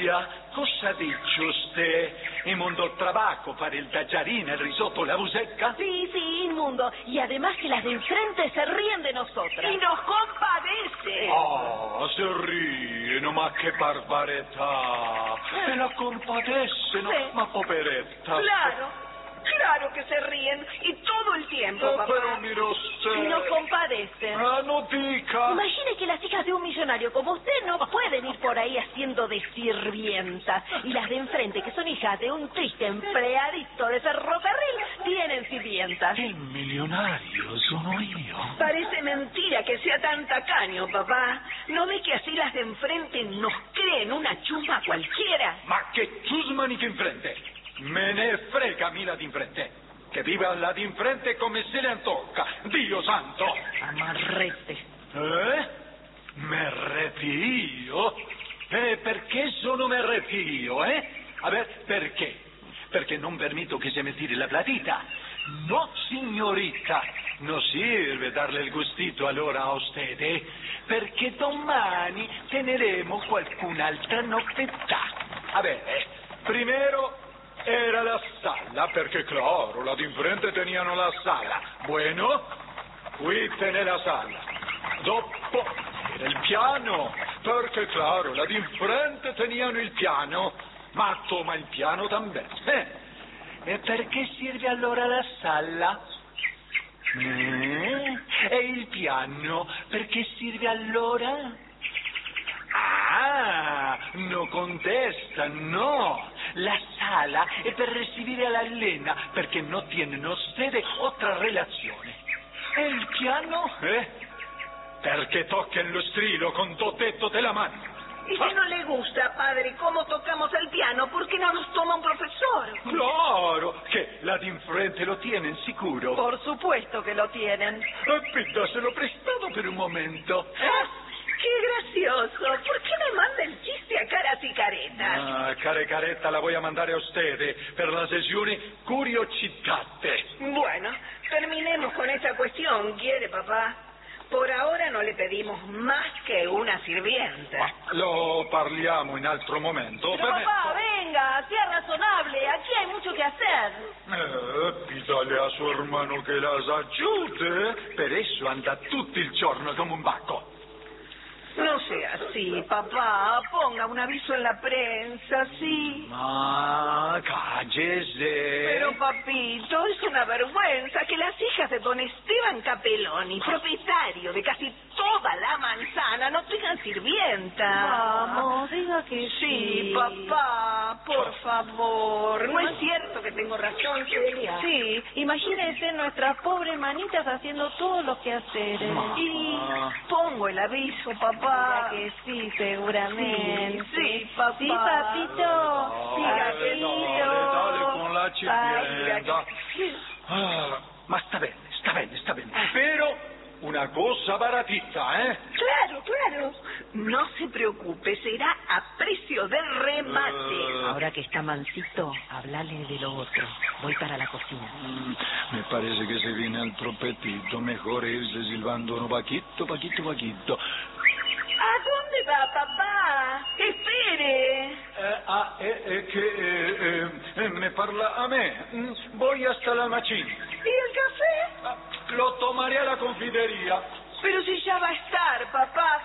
Silvia, cosa dice usted? Inmundo trabajo para el tallarín, el risotto, la bucecca. Sí, inmundo. Y además que las de enfrente se ríen de nosotras. Y nos compadece. Ah, se ríe, no más que barbaridad. Me la compadece, no Sí. más poveretta. Claro que se ríen. Y todo el tiempo, papá. Pero mire usted. Y nos compadecen. Ah, no dica. Imagine que las hijas de un millonario como usted no pueden ir por ahí haciendo de sirvientas. Y las de enfrente, que son hijas de un triste empleadito de ferrocarril, tienen sirvientas. El millonario sono io. Parece mentira que sea tan tacaño, papá. ¿No ve que así las de enfrente nos creen una chusma cualquiera? Ma che chusma ni che infrente. Me ne frega a mí la di infrente. Che viva la di infrente come se le antocca. Dio santo. Amarrete. Me repio? Perché sono me repio, A ver, perché? Perché non permito che se me tiri la platita. No, signorita. Non sirve darle il gustito allora a usted, perché domani teneremo qualcun'altra novedtà. A ver, primero era la sala, perché claro, la di enfrente tenían la sala. Bueno, qui tiene la sala. Dopo era il piano, perché claro, la di enfrente tenían il piano, ma toma il piano también. E perché serve allora la sala? E il piano, perché serve allora? Ah, no contesta, no. La sala è per recibire all'allena, perché no tienen ustedes otra relazione. E il piano? Perché toquen lo strilo con dos dedos de la mano. ¿Y si no le gusta, padre, cómo tocamos el piano? ¿Por qué no nos toma un profesor? Claro, que la de enfrente lo tienen sicuro. Por supuesto que lo tienen. Pídaselo prestado per un momento. ¡Qué gracioso! ¿Por qué me manda el chiste a caras y caretas? Ah, caretta la voy a mandare a usted per la sessione curiositate. Bueno, terminemos con esa cuestión, ¿quiere, papá? Por ahora no le pedimos más que una sirvienta. Lo parliamo in altro momento. Pero papá, venga, sea razonable. Aquí hay mucho que hacer. Pídale a su hermano che las aiuti. Per eso anda tutto il giorno come un bacco. No sea así, papá. Ponga un aviso en la prensa, sí. Ma cállese. Pero, papito, es una vergüenza que las hijas de don Esteban Capelloni, propietario de casi toda la manzana, no tengan sirvienta. Vamos, diga que Sí, papá, por favor. No es cierto que tengo razón, Celia. Sí, imagínense nuestras pobres manitas haciendo todos los quehaceres. Y pongo el aviso, papá. Ya que sí, seguramente. Sí, papá. Sí, papito. Sí, papito. Dale con la Ay, Ah, ma sta bene. Pero una cosa baratita, Claro. No se preocupe, será a precio de remate. Ahora que está mansito, hablale de lo otro. Voy para la cocina. Me parece que se viene altro petito. Mejor irse silbando uno paquito. ¿A dónde va, papá? Espere. Me parla a me. Voy hasta la macina. ¿Y el café? Lo tomaré a la confitería. Pero si ya va a estar, papá,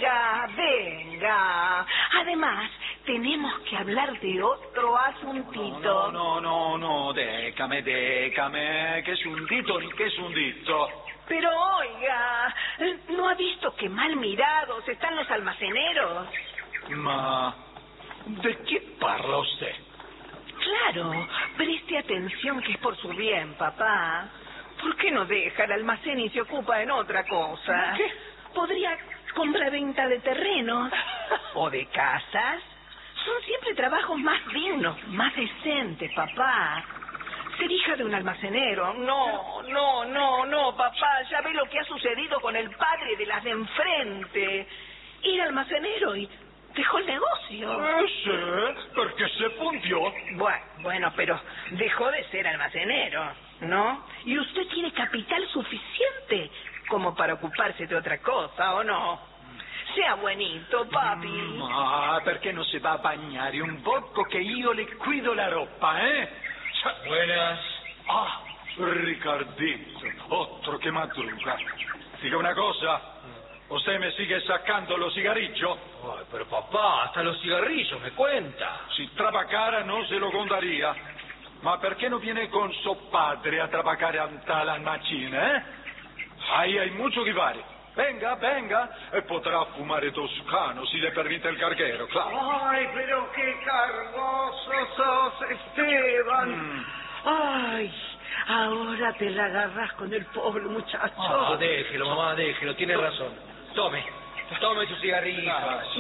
venga. Además, tenemos que hablar de otro asuntito. No, décame, que es un dito ni que es un dito. Pero oiga, ¿no ha visto que mal mirados están los almaceneros? Ma, ¿de qué parla usted? Claro, preste atención que es por su bien, papá. ¿Por qué no deja el almacén y se ocupa en otra cosa? ¿Qué? ¿Podría compra-venta de terrenos o de casas? Son siempre trabajos más dignos, más decentes, papá. Ser hija de un almacenero. No, papá. Ya ve lo que ha sucedido con el padre de las de enfrente. Era almacenero y dejó el negocio. Sí, porque se fundió. Bueno, pero dejó de ser almacenero, ¿no? Y usted tiene capital suficiente como para ocuparse de otra cosa, ¿o no? Sea buenito, papi. Ma perché non si va a bagnare un poco che io le cuido la roba, eh? Buenas. Ah, Ricardito, otro che madruga. Dica una cosa, ¿usted me sigue sacando los cigarrillos? Ay, pero papá, hasta los cigarrillos me cuenta. Si trabacara no se lo contaría. Ma perché non viene con suo padre a trabajare a tal almacina, eh? Ahí hay mucho que fare. Venga, venga, e potrà fumare toscano si le permite el carguero, claro. Ay, pero qué cargoso sos, Esteban. Ay, ahora te la agarrás con el pobre muchacho. Ah, déjelo, mamá, déjelo, tiene razón. Tome su cigarrillo.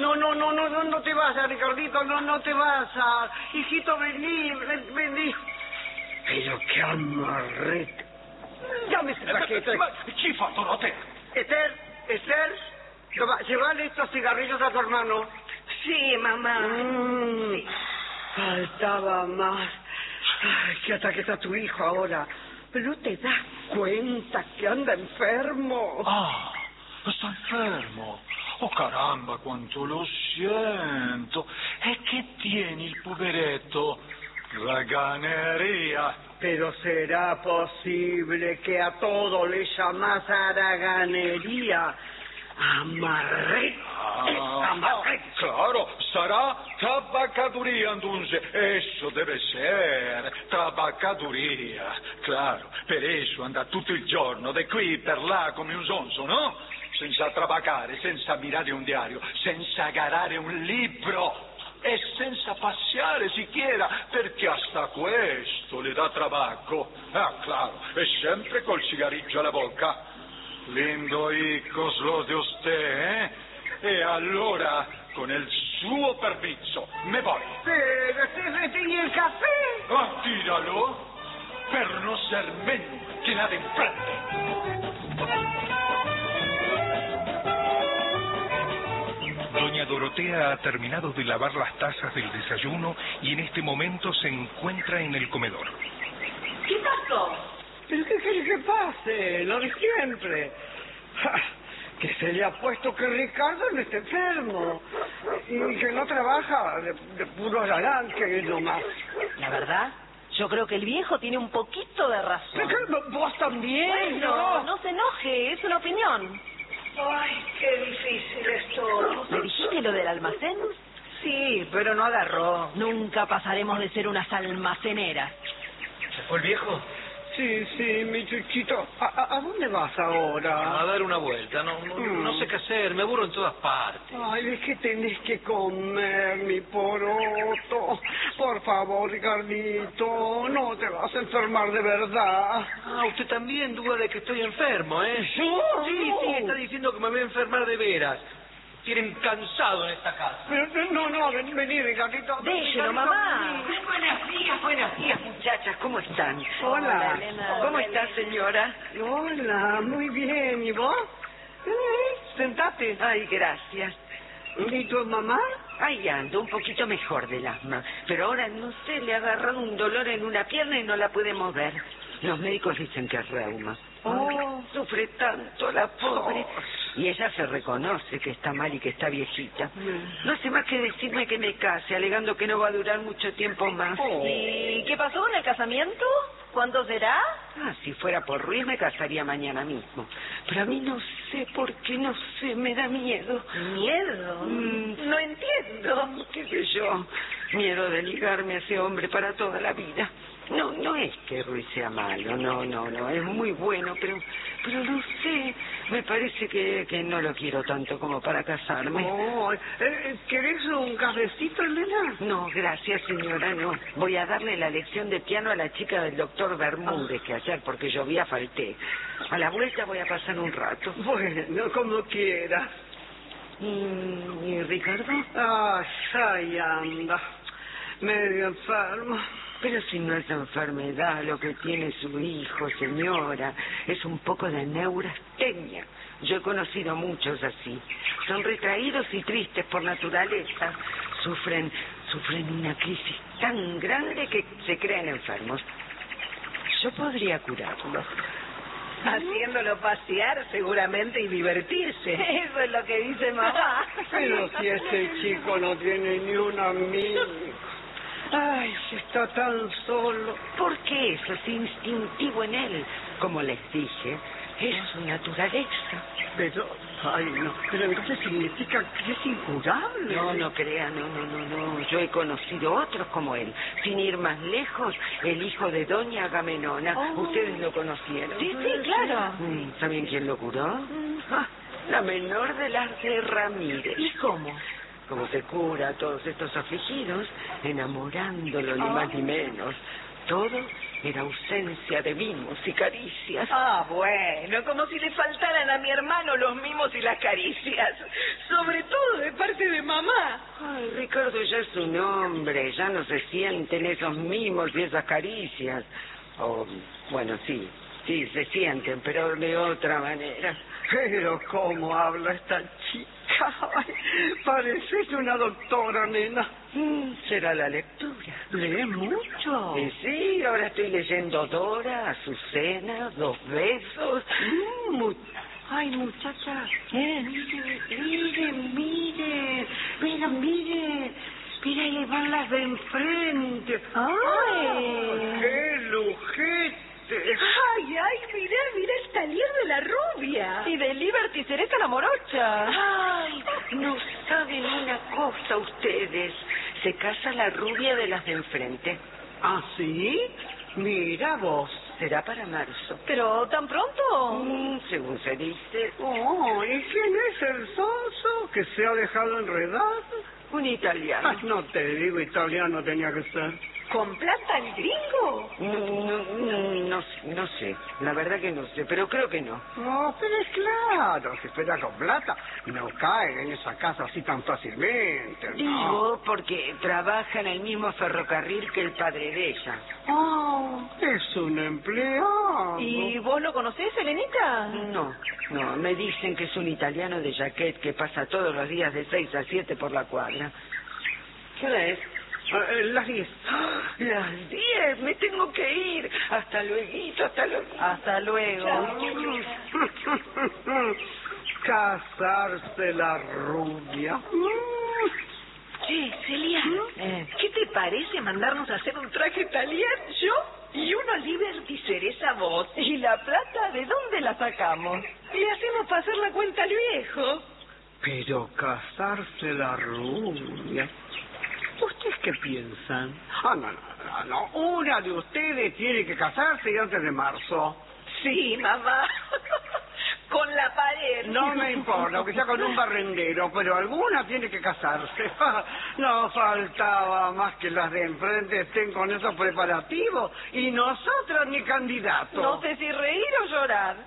No te vas a, Ricardito, no te vas a. Hijito, vení. Pero qué amarrete. Dame ese paquete. Ma chi fa Dorotea? Esther, llévale estos cigarrillos a tu hermano. Sí, mamá. Sí. Faltaba más. Ay, qué ataque está tu hijo ahora. Pero ¿no te das cuenta que anda enfermo? Ah, está enfermo. Oh caramba, quanto lo siento. E che tiene il poveretto? Raganería. Pero será posible que a todo le llamas haraganería. Amarrete. Claro, sarà tabacaduría entonces. Eso debe ser tabacaduría. Claro, per eso anda tutto il giorno di qui per là come un sonso, no? Senza trabacare, senza mirare un diario, senza agarrare un libro. E senza paseare siquiera, perché hasta questo le dà trabajo. Ah, claro, e sempre col cigarrillo alla bocca. Lindo hijos los de usted, eh? E allora, con il suo permesso, me voy. Pero, ¿y el café? Ah, tíralo, per no ser menos que la de enfrente. Doña Dorotea ha terminado de lavar las tazas del desayuno y en este momento se encuentra en el comedor. ¿Qué pasó? ¿Pero qué quiere que pase? Lo de siempre. Que se le ha puesto que Ricardo no está enfermo y que no trabaja de puro arranque nomás. La verdad, yo creo que el viejo tiene un poquito de razón. Pero vos también, Bueno, no se enoje, es una opinión. Ay, qué difícil es todo. ¿Le dijiste lo del almacén? Sí, pero no agarró. Nunca pasaremos de ser unas almaceneras. ¿Se fue el viejo? Sí, mi chuchito. ¿A dónde vas A ahora? dar una vuelta, no sé qué hacer, me aburro en todas partes. Ay, es que tenés que comer, mi poroto. Por favor, Ricardito, no te vas a enfermar de verdad. Ah, usted también duda de que estoy enfermo, ¿eh? ¿Yo? Sí, está diciendo que me voy a enfermar de veras. Tienen cansado en esta casa. Pero, vení, Ricardito. Déjelo, mamá. Buenos días, muchachas. ¿Cómo están? Hola. Elena. ¿Cómo está, señora? Hola, muy bien. ¿Y vos? Sentate. Ay, gracias. ¿Y tu mamá? Ahí ando, un poquito mejor del asma. Pero ahora, no sé, le ha agarrado un dolor en una pierna y no la puede mover. Los médicos dicen que es reuma. Oh. Sufre tanto la pobre. Y ella se reconoce que está mal y que está viejita. No hace más que decirme que me case, alegando que no va a durar mucho tiempo más. ¿Y qué pasó con el casamiento? ¿Cuándo será? Ah, si fuera por Ruiz me casaría mañana mismo. Pero a mí no sé por qué, no sé, me da miedo. ¿Miedo? No entiendo. ¿Qué sé yo? Miedo de ligarme a ese hombre para toda la vida. No es que Ruiz sea malo, no, es muy bueno, pero no sé, me parece que no lo quiero tanto como para casarme. Oh, ¿querés un cafecito, Elena? No, gracias, señora, no. Voy a darle la lección de piano a la chica del doctor Bermúdez, que ayer porque llovía falté. A la vuelta voy a pasar un rato. Bueno, como quieras. ¿Y Ricardo? Ahí anda, medio enfermo. Pero si no es enfermedad lo que tiene su hijo, señora, es un poco de neurastenia. Yo he conocido muchos así. Son retraídos y tristes por naturaleza. Sufren una crisis tan grande que se creen enfermos. Yo podría curarlos. Haciéndolo pasear seguramente y divertirse. Eso es lo que dice mamá. Pero si este chico no tiene ni un amigo. Ay, si está tan solo. Porque eso es instintivo en él. Como les dije, es su naturaleza. Pero, ay, no, pero entonces significa que es incurable. No crean, no. Yo he conocido otros como él. Sin ir más lejos, el hijo de Doña Agamenona. ¿Ustedes lo conocieron? Sí, claro. ¿Saben quién lo curó? La menor de las de Ramírez. ¿Y cómo? Como se cura a todos estos afligidos, enamorándolo ni más ni menos. Todo era ausencia de mimos y caricias. Bueno, como si le faltaran a mi hermano los mimos y las caricias. Sobre todo de parte de mamá. Ay, Ricardo ya es un hombre, ya no se sienten esos mimos y esas caricias. Bueno, sí, se sienten, pero de otra manera. Pero cómo habla esta chica. Ay, pareces una doctora, nena. Será la lectura. ¿Lee mucho? Sí, ahora estoy leyendo Dora, Azucena, Dos Besos. Ay, muchacha. Miren. Mira, ahí van las de enfrente. ¡Ay! ¡Qué lujete! Ay, mira el taller de la rubia. Y de Liberty Cereza la morocha. Ay, no saben una cosa ustedes. Se casa la rubia de las de enfrente. ¿Ah, sí? Mira vos. Será para marzo. ¿Pero tan pronto? Según se dice. ¿Y quién es el soso que se ha dejado enredar? Un italiano. Ay, no te digo, italiano tenía que ser. ¿Con plata el gringo? No sé. La verdad que no sé, pero creo que no. No, pero es claro, si fuera con plata, no cae en esa casa así tan fácilmente, ¿no? Digo, porque trabaja en el mismo ferrocarril que el padre de ella. Es un empleado. ¿Y vos lo conocés, Elenita? No, me dicen que es un italiano de jaquet que pasa todos los días de 6 a 7 por la cuadra. ¿Qué hora es? Las 10. Las 10, me tengo que ir. Hasta luego. Hasta luego. Casarse la rubia. Che, Celia, ¿qué te parece mandarnos a hacer un traje italiano yo y uno Liberty Cereza vos? ¿Y la plata de dónde la sacamos? Le hacemos pasar la cuenta al viejo. Pero casarse la rubia. ¿Ustedes qué piensan? No. Una de ustedes tiene que casarse antes de marzo. Sí, mamá. Con la pared. No me importa, aunque sea con un barrendero, pero alguna tiene que casarse. No faltaba más que las de enfrente estén con esos preparativos y nosotras ni candidatos. No sé si reír o llorar.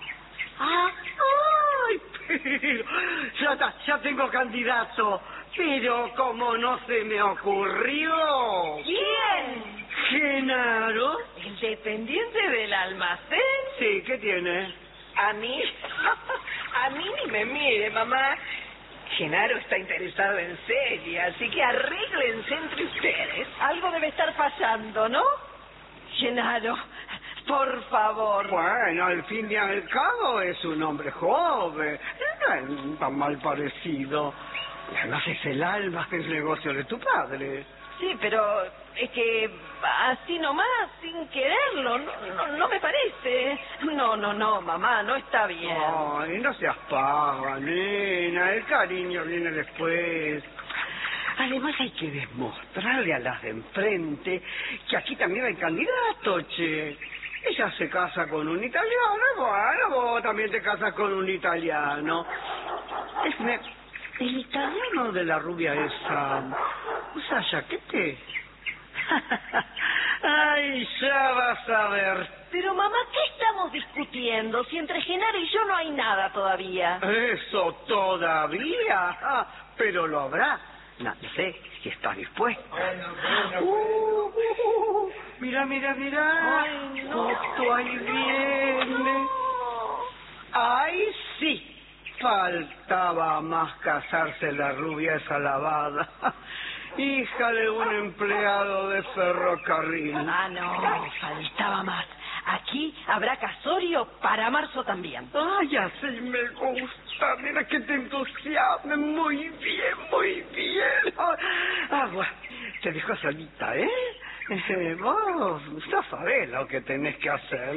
¡Ay! Pero ya tengo candidato. Pero como no se me ocurrió. ¿Quién? ¿Genaro? ¿El dependiente del almacén? Sí, ¿qué tiene? ¿A mí? A mí ni me mire, mamá. Genaro está interesado en Celia, así que arréglense entre ustedes. Algo debe estar fallando, ¿no? Genaro, por favor. Bueno, al fin y al cabo es un hombre joven. No es tan mal parecido. Además es el alma del negocio de tu padre. Sí, pero es que así nomás, sin quererlo, no me parece. No, mamá, no está bien. Ay, no seas pava, nena, el cariño viene después. Además hay que demostrarle a las de enfrente que aquí también hay candidato, che. Ella se casa con un italiano, bueno, vos también te casas con un italiano. El italiano de la rubia esa usa jaquete. Ay, ya vas a ver. Pero mamá, ¿qué estamos discutiendo? Si entre Genaro y yo no hay nada todavía. ¿Eso todavía? Pero lo habrá. No sé si estás dispuesta. Mira. Ay, no. Justo ahí viene. Ay, sí. Faltaba más casarse la rubia esa lavada. Hija de un empleado de ferrocarril. No, faltaba más. aquí habrá casorio para marzo también. Ay, así me gusta. Mira que te entusiasme. Muy bien, muy bien. Agua, te dejo solita, ¿eh? Vos ya sabés lo que tenés que hacer.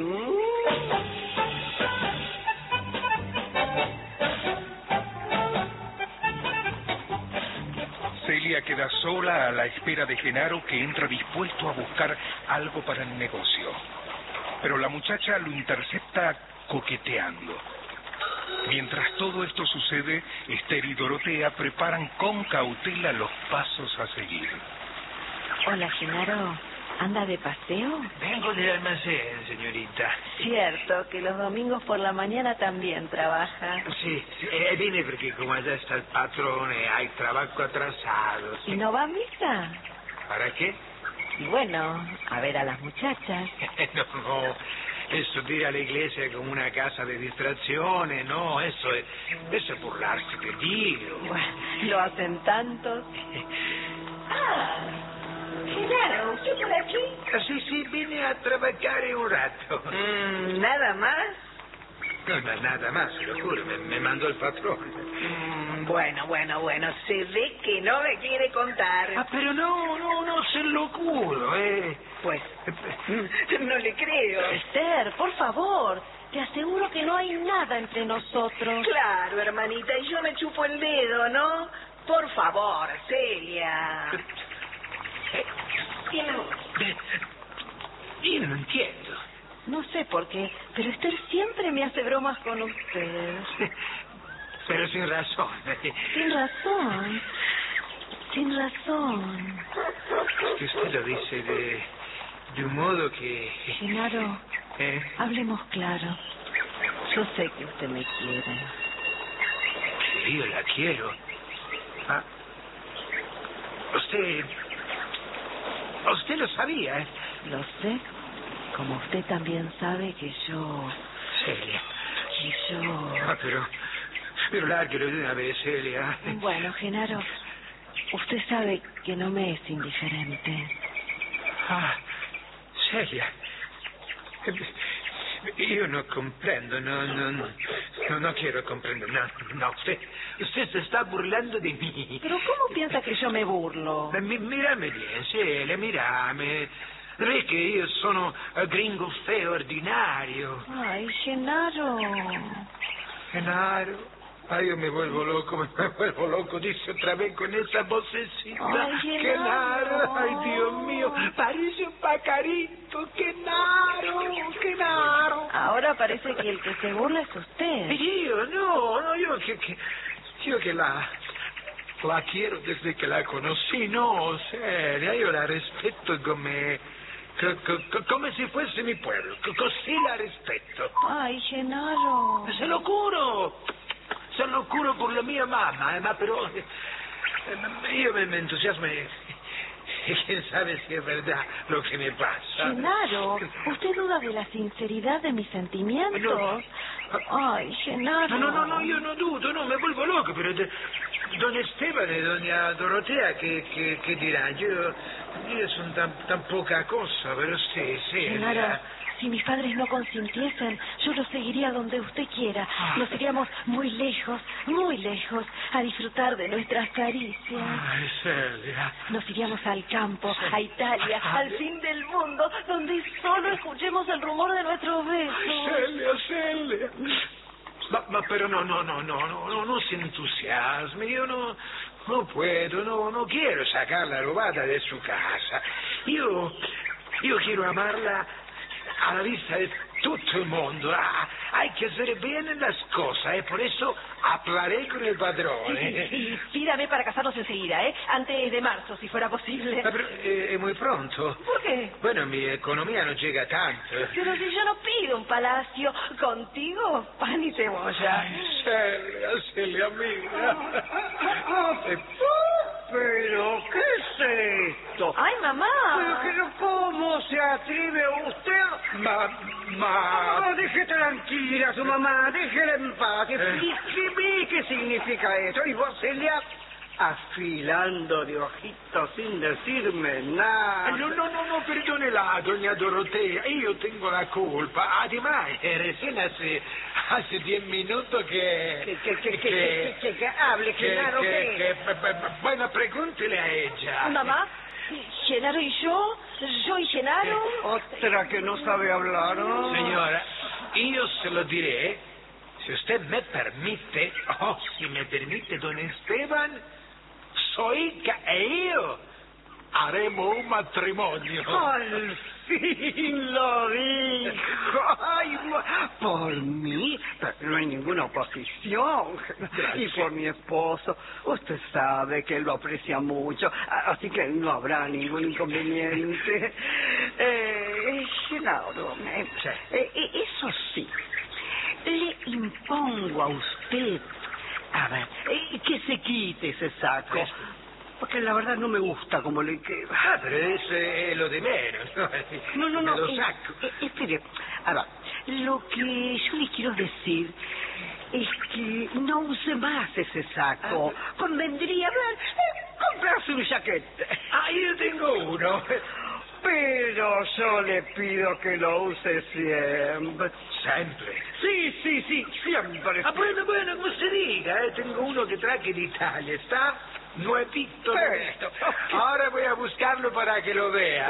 Celia queda sola a la espera de Genaro, que entra dispuesto a buscar algo para el negocio. Pero la muchacha lo intercepta coqueteando. Mientras todo esto sucede, Esther y Dorotea preparan con cautela los pasos a seguir. Hola, Genaro. ¿Anda de paseo? Vengo del almacén, señorita. Cierto, que los domingos por la mañana también trabaja. Sí, vine porque como allá está el patrón, hay trabajo atrasado. ¿Y no va a misa? ¿Para qué? Y bueno, a ver a las muchachas. No, eso de ir a la iglesia como una casa de distracciones, no, eso es burlarse de Dios. Bueno, lo hacen tantos. Genaro, ¿usted por aquí? Sí, vine a trabajar un rato. ¿Nada más? No, nada más, se lo juro, me mandó el patrón. Bueno, se ve que no me quiere contar. Pero no, se lo juro, Pues, no le creo. Esther, por favor, te aseguro que no hay nada entre nosotros. Claro, hermanita, y yo me chupo el dedo, ¿no? Por favor, Celia. Yo no entiendo. No sé por qué, pero Esther siempre me hace bromas con usted. Pero sin razón. Sin razón. Sin razón. Que usted lo dice de un modo que... Genaro, hablemos claro. Yo sé que usted me quiere. Que yo la quiero. Usted lo sabía, ¿eh? Lo sé, como usted también sabe que yo... Celia. Que yo... Pero lárguelo de una vez, Celia. Bueno, Genaro, usted sabe que no me es indiferente. Celia. Yo no comprendo, no quiero comprender, no, usted se está burlando de mí. ¿Pero cómo piensa que yo me burlo? Mírame bien, Celia, mírame. Vedi che io sono gringo feo, ordinario. Ay, Genaro. Genaro. Ay, yo me vuelvo loco, dice otra vez con esa vocecita. Ay, Genaro. Ay, Dios mío, parece un pajarito, Genaro. Ahora parece que el que se burla es usted. Yo que la quiero desde que la conocí, no, Celia, yo la respeto come se fuese mi pueblo, così la rispetto. Ay, Genaro. Se lo juro por la mia mamma, ma però io me entusiasmo y quién sabe si es verdad lo que me pasa. Genaro, ¿usted duda de la sinceridad de mis sentimientos? No. Ay, Genaro. No, yo no dudo, no, me vuelvo loco, pero don Esteban y doña Dorotea, ¿qué dirán? Yo son tan poca cosa, pero sí. Genaro, si mis padres no consintiesen, yo los seguiría donde usted quiera. Nos iríamos muy lejos, a disfrutar de nuestras caricias. Ay, Celia. Nos iríamos al campo, a Italia, al fin del mundo, donde solo escuchemos el rumor de nuestros besos. Ay, Celia. Ma pero no se entusiasme, yo no puedo, no quiero sacarla robada de su casa. Yo quiero amarla a la vista de todo el mundo. Hay que hacer bien las cosas, por eso hablaré con el padrón. Sí, pídame para casarnos enseguida, antes de marzo, si fuera posible. Pero es muy pronto. ¿Por qué? Bueno, mi economía no llega tanto. Pero si yo no pido un palacio, contigo, pan y cebolla. Ay, Celia, mira. ¿Pero qué es esto? ¡Ay, mamá! ¿Pero cómo se atreve usted? Mamá. Deje tranquila a su mamá, déjela en paz. Explíqueme qué significa esto. Y vos, Celia, afilando de ojitos sin decirme nada. No, perdónela, doña Dorotea, yo tengo la culpa. Además, recién hace 10 minutos que hable, Genaro, bueno, pregúntele a ella. Mamá, ¿Genaro y yo? ¿Yo y Genaro? Otra que no sabe hablar, ¿no? Señora, yo se lo diré, si usted me permite, si me permite, don Esteban, Zoica e yo haremos un matrimonio. Al fin lo dijo. Ay, por mí, no hay ninguna oposición. Gracias. Y por mi esposo, usted sabe que él lo aprecia mucho, así que no habrá ningún inconveniente. Genaro, eso sí, le impongo a usted, a ver, que se quite ese saco. Porque la verdad no me gusta cómo le queda. Pero eso es lo de menos, ¿no? No. Me lo saco. Espere, a ver, lo que yo le quiero decir es que no use más ese saco. Convendría, comprarse un jaquete. Yo tengo uno. Pero yo le pido que lo use siempre. ¿Siempre? Sí, siempre. Bueno, como se diga, tengo uno que traje de Italia, ¿está? Nuevito, nuevito. Ahora voy a buscarlo para que lo vea.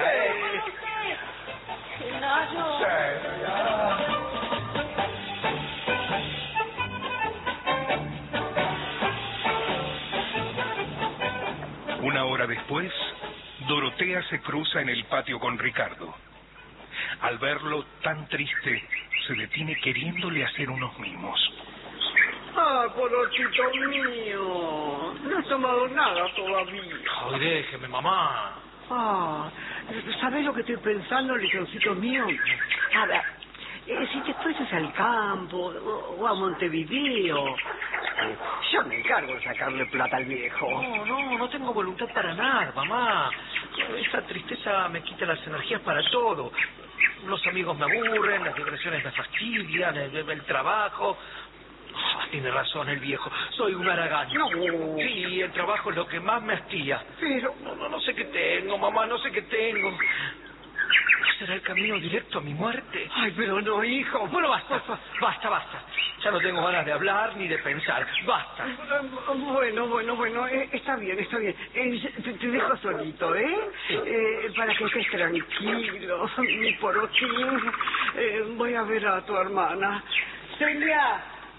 Una hora después, Dorotea se cruza en el patio con Ricardo. Al verlo tan triste, se detiene queriéndole hacer unos mimos. Colochito mío, no he tomado nada todavía. Ay, déjeme, mamá. ¿Sabes lo que estoy pensando, lechoncito mío? A ver, si te fueses al campo o a Montevideo, yo me encargo de sacarle plata al viejo. No tengo voluntad para nada, mamá. Esa tristeza me quita las energías para todo. Los amigos me aburren, las diversiones me fastidian, el trabajo. Tiene razón el viejo, soy un haragán. No. Sí, el trabajo es lo que más me hastía. Pero... No sé qué tengo, mamá, no sé qué tengo. ¿No será el camino directo a mi muerte? Ay, pero no, hijo. Bueno, basta. Ya no tengo ganas de hablar ni de pensar. Basta. Bueno, está bien. Te dejo solito, Sí. Para que estés tranquilo, mi porotín. Voy a ver a tu hermana. Celia.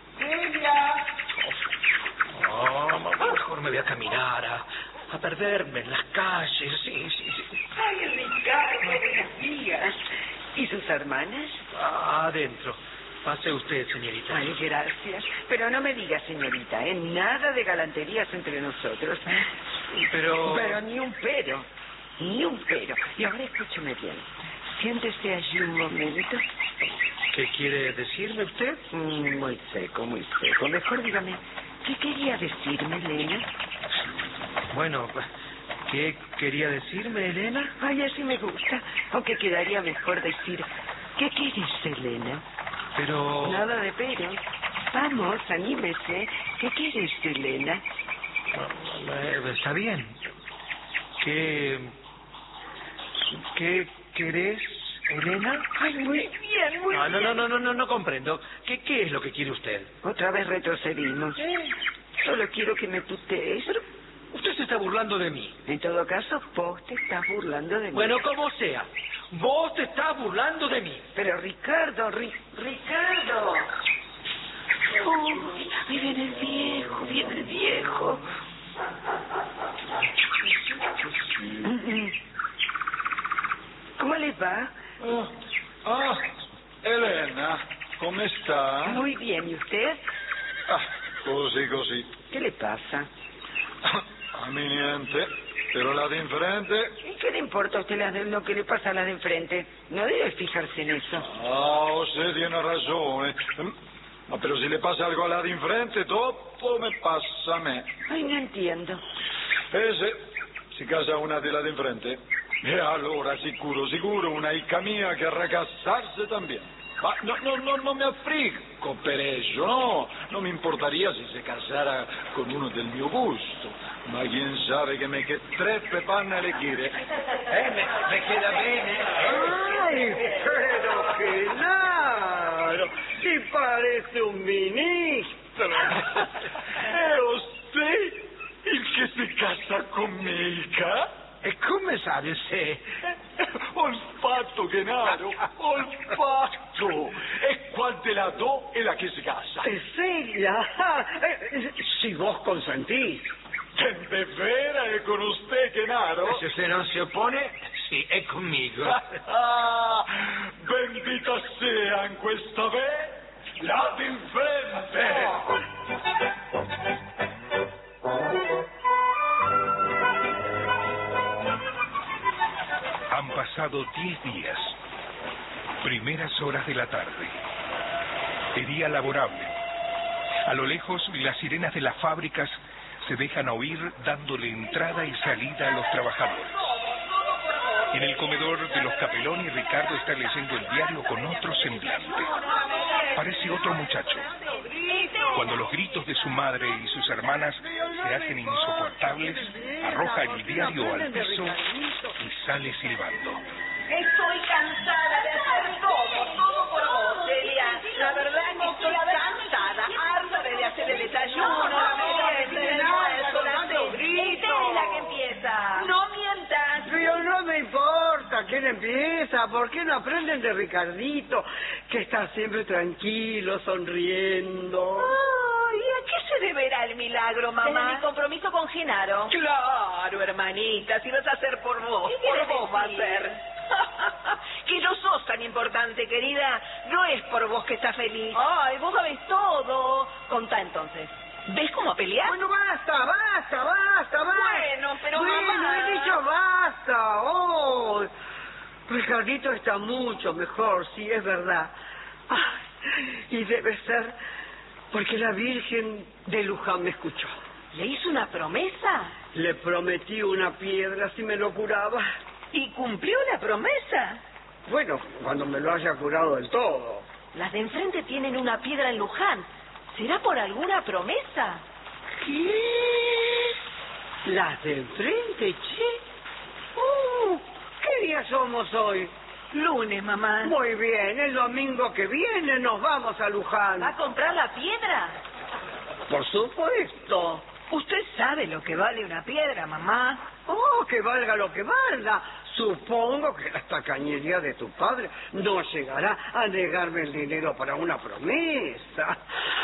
Mamá, mejor me voy a caminar, a perderme en las calles. Sí. Ay, Ricardo, buenos días. ¿Y sus hermanas? Adentro. Pase usted, señorita. Ay, gracias. Pero no me diga, señorita, nada de galanterías entre nosotros. Pero ni un pero. Y ahora escúcheme bien. Siéntese allí un momento. ¿Qué quiere decirme usted? Muy seco. Mejor dígame, ¿qué quería decirme, Elena? Bueno, ¿qué quería decirme, Elena? Ay, así me gusta. Aunque quedaría mejor decir, ¿qué quieres, Elena? Pero... Nada de pero. Vamos, anímese. ¿Qué quieres, Elena? Está bien. ¿Qué querés, Elena? Ay, muy bien, muy bien. No comprendo. ¿Qué es lo que quiere usted? Otra vez retrocedimos. Solo quiero que me tutees. Pero usted se está burlando de mí. En todo caso, vos te estás burlando de mí. Bueno, como sea. Vos te estás burlando de mí. Pero Ricardo, Ricardo. Ahí viene el viejo. ¿Cómo le va? Elena, come sta? Muy bien, ¿y usted? Così. ¿Qué le pasa? A mí niente, pero la de enfrente... ¿Y qué le importa a usted lo que le pasa a la de enfrente? No debe fijarse en eso. Usted tiene razón. Ma però se le passa algo a la di enfrente, dopo me passa a me. Ay, no entiendo. Se si casa una de la di enfrente, e allora sicuro, una hija mía querrá casarse también. No me affliggo per eso, no. Non mi importaría si se casara con uno del mio gusto. Ma quién sabe che me che treppe panna le quiere. Me queda bene. Ay, pero Genaro, si parece un ministro. È usted il che si casa con Mica? E come sabe se? Olfatto, Genaro, olfatto. E qual te la do è la che si casa. Celia, si vos consentís. ¿De veras es con usted, Genaro? Si usted no se opone, sí, è conmigo. Bendita sean questa vez la de enfrente. Han pasado 10 días. Primeras horas de la tarde. De día laborable. A lo lejos, las sirenas de las fábricas se dejan oír dándole entrada y salida a los trabajadores. En el comedor de los Capeloni, Ricardo está leyendo el diario con otro semblante. Parece otro muchacho. Cuando los gritos de su madre y sus hermanas se hacen insoportables, arroja el diario al piso y sale silbando. Estoy cansada de hacer todo por vos, Celia. La verdad es que estoy cansada, harta de hacer el desayuno, la merienda, el almuerzo, la cena. Usted es la que empieza. No mientas. Pero no me importa quién empieza. ¿Por qué no aprenden de Ricardito, que está siempre tranquilo, sonriendo? Ay, ¿a qué se deberá el milagro, mamá? Desde mi compromiso con Genaro. Claro, hermanita, si vas a hacer por vos, ¿Qué quieres por vos va a decir? ser. Que no sos tan importante, querida. No es por vos que estás feliz. Ay, vos sabés todo. Contá entonces. ¿Ves cómo pelear? Bueno, basta. Bueno, pero mamá... he dicho basta. Oh, Ricardito está mucho mejor, sí, es verdad. Ay, y debe ser porque la Virgen de Luján me escuchó. ¿Le hizo una promesa? Le prometí una piedra si me lo curaba. ¿Y cumplió la promesa? Bueno, cuando me lo haya curado del todo. Las de enfrente tienen una piedra en Luján. ¿Será por alguna promesa? ¿Qué? ¿Las de enfrente, che? ¿Qué día somos hoy? Lunes, mamá. Muy bien, el domingo que viene nos vamos a Luján. ¿Va a comprar la piedra? Por supuesto. ¿Usted sabe lo que vale una piedra, mamá? Oh, que valga lo que valga. Supongo que la tacañería de tu padre no llegará a negarme el dinero para una promesa.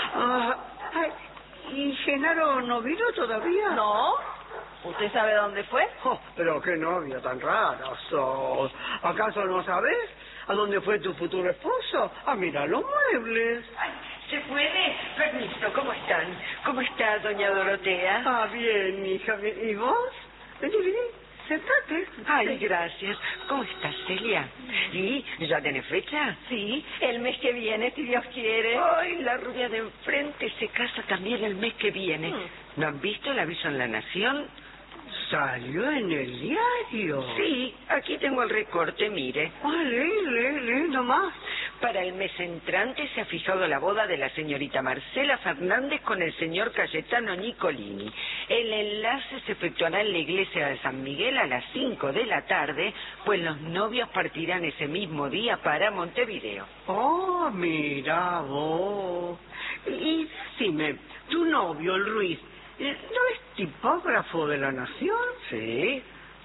¿Y Genaro no vino todavía? No. ¿Usted sabe dónde fue? Oh, pero qué novia tan rara sos. ¿Acaso no sabes a dónde fue tu futuro esposo? A mirar los muebles. Ay, ¿se puede? Permiso, ¿cómo están? ¿Cómo está doña Dorotea? Bien, hija. ¿Y vos? Vení, sentate. Ay, gracias. ¿Cómo estás, Celia? ¿Y ya tenés fecha? Sí, el mes que viene, si Dios quiere. Ay, la rubia de enfrente se casa también el mes que viene. ¿No han visto el aviso en La Nación? ¿Salió en el diario? Sí, aquí tengo el recorte, mire. Lee nomás. Para el mes entrante se ha fijado la boda de la señorita Marcela Fernández con el señor Cayetano Nicolini. El enlace se efectuará en la iglesia de San Miguel a las 5 de la tarde, pues los novios partirán ese mismo día para Montevideo. Oh, mira vos. Y decime, tu novio, el Ruiz, ¿no es tipógrafo de La Nación? Sí.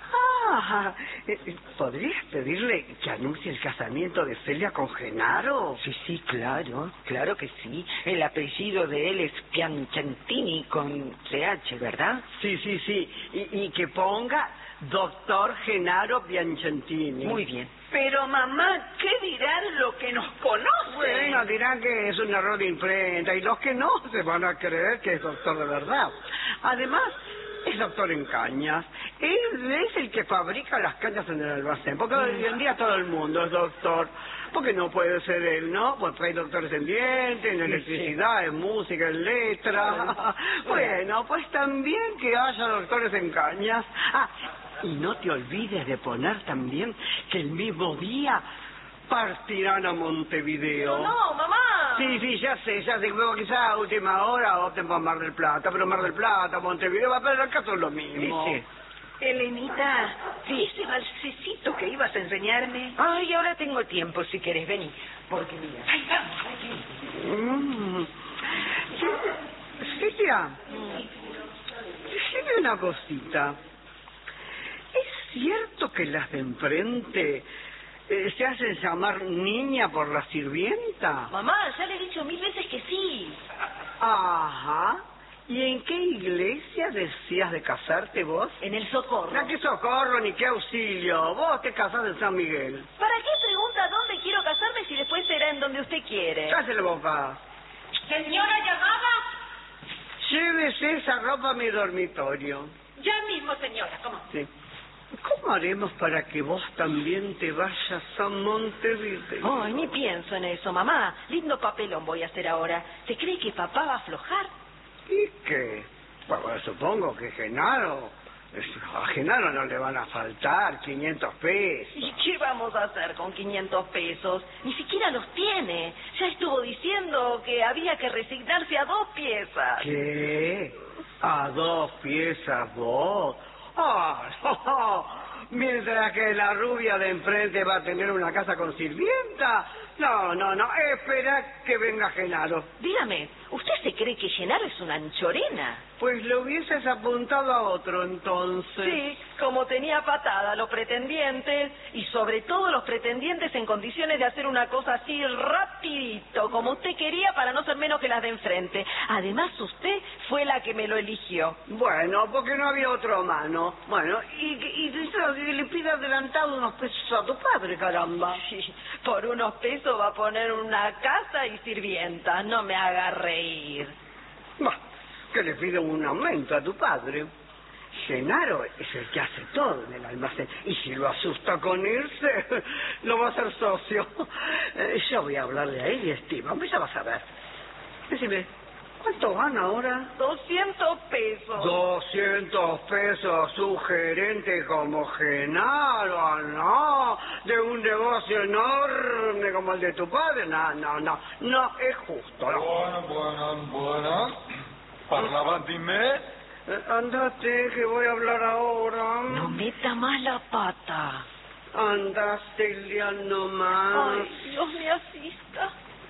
¿Podrías pedirle que anuncie el casamiento de Celia con Genaro? Sí, claro que sí. El apellido de él es Piacentini con CH, ¿verdad? Sí. Y que ponga Doctor Genaro Piacentini. Muy bien. Pero, mamá, ¿qué dirán los que nos conocen? Bueno, dirán que es un error de imprenta y los que no se van a creer que es doctor de verdad. Además, es doctor en cañas. Él es el que fabrica las cañas en el almacén, porque hoy en día todo el mundo es doctor. Porque no puede ser él, ¿no? Pues hay doctores en dientes, en electricidad, en música, en letra. Bueno, pues también que haya doctores en cañas. Y no te olvides de poner también que el mismo día partirán a Montevideo. No, mamá. Sí, ya sé, luego quizás a última hora opten por Mar del Plata, pero Mar del Plata, Montevideo, va a perder el caso es lo mismo. Sí. Elenita, ese balsecito que ibas a enseñarme. Ay, ahora tengo tiempo, si querés, vení. Porque mira. Ay, vamos, aquí. Silvia, decime una cosita. ¿Es cierto que las de enfrente se hacen llamar niña por la sirvienta? Mamá, ya le he dicho 1000 veces que sí. Ajá. ¿Y en qué iglesia decías de casarte vos? En el Socorro. No, qué socorro ni qué auxilio. Vos te casás en San Miguel. ¿Para qué pregunta dónde quiero casarme si después será en donde usted quiere? Cállate la boca. Señora llamada, Llévese esa ropa a mi dormitorio. ya mismo, señora, ¿cómo? Sí. ¿Cómo haremos para que vos también te vayas a Montevideo? Ay, ni pienso en eso, mamá. Lindo papelón voy a hacer ahora. ¿Se cree que papá va a aflojar? ¿Y qué? Bueno, supongo que a Genaro no le van a faltar 500 pesos. ¿Y qué vamos a hacer con 500 pesos? Ni siquiera los tiene. Ya estuvo diciendo que había que resignarse a 2 piezas. ¿Qué? ¿A 2 piezas vos? Mientras que la rubia de enfrente va a tener una casa con sirvienta. No, espera que venga Genaro. Dígame, ¿usted se cree que Genaro es una anchorena? Pues lo hubieses apuntado a otro entonces. Sí, como tenía patada a los pretendientes, y sobre todo los pretendientes en condiciones de hacer una cosa así rapidito, como usted quería, para no ser menos que las de enfrente. Además, usted fue la que me lo eligió. Bueno, porque no había otro mano. Bueno, y le pide adelantado unos pesos a tu padre, caramba. Sí, por unos pesos va a poner una casa y sirvienta. No me haga reír. Bah, que le pide un aumento a tu padre. Genaro es el que hace todo en el almacén. Y si lo asusta con irse, lo va a hacer socio. Yo voy a hablarle a él y estima. Ya vas a ver. Decime, ¿cuánto gana ahora? 200 pesos. 200 pesos, su gerente como Genaro, no, de un negocio enorme como el de tu padre, no es justo, no. Buona. Parlava di me? Andate, que voy a hablar ahora. No meta más la pata. Anda, Celia, nomás. Ay, Dios me asista.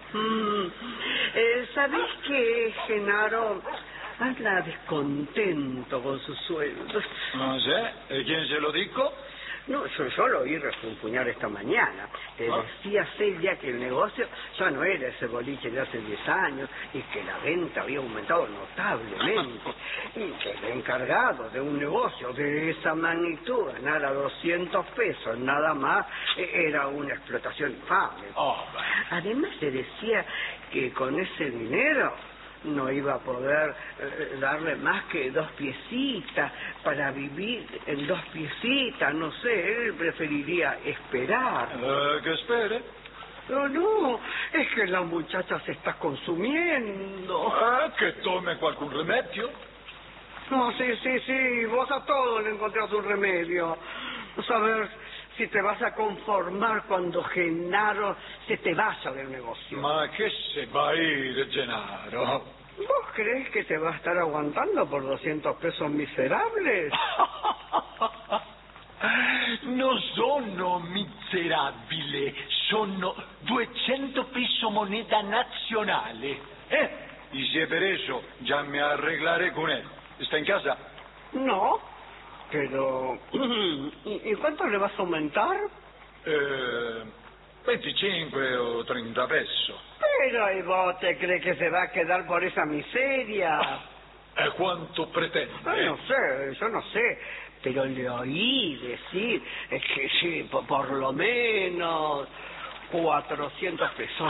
¿Sabés que Genaro anda descontento con su sueldo? No sé. ¿Y quién se lo dijo? No, yo lo oí refunfuñar esta mañana. Decía Celia que el negocio ya no era ese boliche de hace 10 años y que la venta había aumentado notablemente. Y que el encargado de un negocio de esa magnitud ganara 200 pesos nada más era una explotación infame. Además se decía que con ese dinero no iba a poder darle más que 2 piecitas para vivir en 2 piecitas, no sé, él preferiría esperar. Que espere. No, es que la muchacha se está consumiendo. Que tome algún remedio. No, sí, vos a todo le encontrás un remedio. A ver si te vas a conformar cuando Genaro se te vaya del negocio. Ma che se va a ir, Genaro? ¿Vos crees que te va a estar aguantando por 200 pesos miserables? Non sono miserabile, sono 200 pesos moneda nazionale. Y si es por eso, ya me arreglaré con él. ¿Está en casa? No, pero... ¿Y cuánto le vas a aumentar? 25 o 30 pesos. Pero ¿y vos te crees que se va a quedar por esa miseria? ¿Cuánto pretende? Yo no sé, pero le oí decir que sí, por lo menos 400 pesos.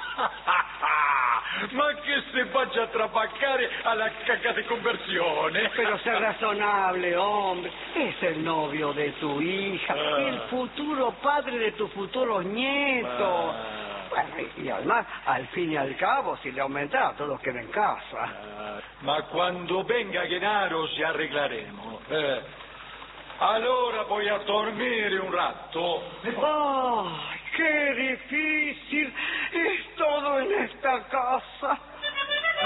Ma che se vaya a trabajare alla caca de conversione. Pero sé razonable, hombre. Es el novio de tu hija, el futuro padre de tus futuros nietos. Bueno, y además, al fin y al cabo, si le aumentara, todos quedan en casa. Ma quando venga Genaro ci arreglaremo. Allora voy a dormire un rato. ¡Ay, qué difícil es todo en esta casa.